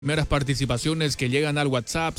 Primeras participaciones que llegan al WhatsApp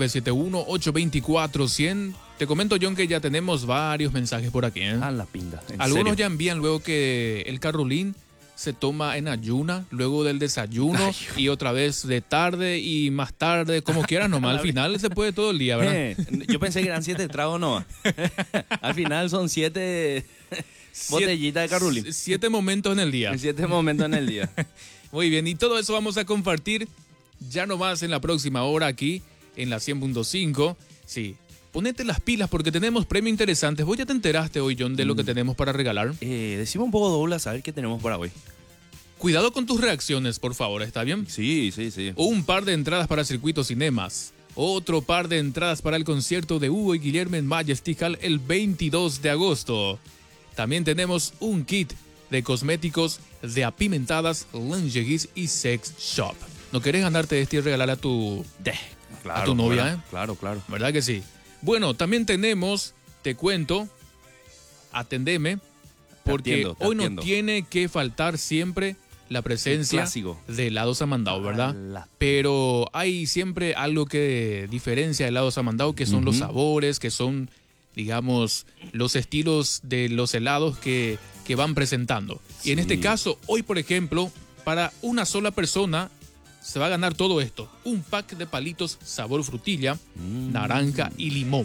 0971-824-100. Te comento, John, que ya tenemos varios mensajes por aquí, ¿eh? Ah, la pinga. Algunos serio? ya envían luego que el Carolín se toma en ayuna, luego del desayuno y otra vez de tarde y más tarde, como quieras nomás. Al final se puede todo el día, ¿verdad? Yo pensé que eran 7 tragos, no. Al final son 7 botellitas de Carolín. 7 momentos en el día. En 7 momentos en el día. Muy bien, y todo eso vamos a compartir ya nomás en la próxima hora aquí en la 100.5. Sí, ponete las pilas porque tenemos premios interesantes. ¿Vos ya te enteraste hoy, John, de lo que tenemos para regalar? Decime un poco, Douglas, a ver qué tenemos para hoy. Cuidado con tus reacciones, por favor, ¿está bien? Sí. Un par de entradas para Circuito Cinemas. Otro par de entradas para el concierto de Hugo y Guillermo en Majestic Hall el 22 de agosto. También tenemos un kit de cosméticos de Apimentadas, Lingeries y Sex Shop. ¿No querés ganarte este y regalar a tu novia, bueno, eh? Claro. ¿Verdad que sí? Bueno, también tenemos, te cuento, atendeme, porque Te hoy atiendo. no tiene que faltar siempre la presencia clásico de helado Samandao, ¿verdad? Pero hay siempre algo que diferencia el helado Samandao, que son los sabores, que son, digamos, los estilos de los helados que van presentando. Y en este caso, hoy, por ejemplo, para una sola persona se va a ganar todo esto. Un pack de palitos sabor frutilla, naranja y limón.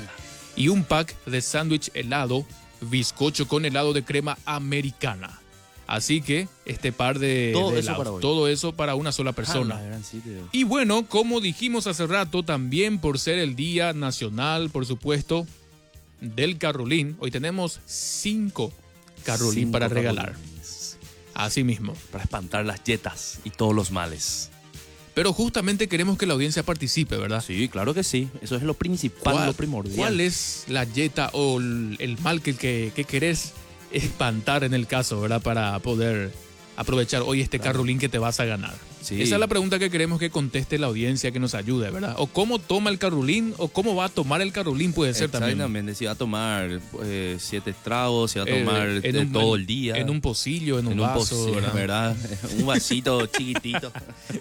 Y un pack de sándwich helado, bizcocho con helado de crema americana. Así que este par de Todo eso helados, para hoy. todo eso para una sola persona. Y bueno, como dijimos hace rato, también por ser el Día Nacional, por supuesto, del Carolín, hoy tenemos 5 Carolín para regalar. Así mismo. Para espantar las yetas y todos los males. Pero justamente queremos que la audiencia participe, ¿verdad? Sí, claro que sí. Eso es lo principal, lo primordial. ¿Cuál es la yeta o el mal que querés espantar en el caso, ¿verdad? Para poder aprovechar hoy este Carolín que te vas a ganar. Sí. Esa es la pregunta que queremos que conteste la audiencia, que nos ayude, ¿verdad? O cómo toma el Carolín, o cómo va a tomar el Carolín, puede ser también. Exactamente, si va a tomar 7 tragos, si va a tomar todo el día. En un pocillo, en un vaso, pocillo, ¿verdad? Un vasito chiquitito.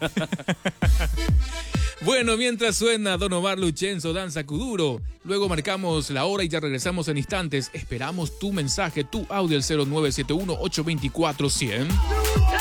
Bueno, mientras suena Don Omar Luchenzo, Danza Kuduro, luego marcamos la hora y ya regresamos en instantes. Esperamos tu mensaje, tu audio, el 0971-824-100.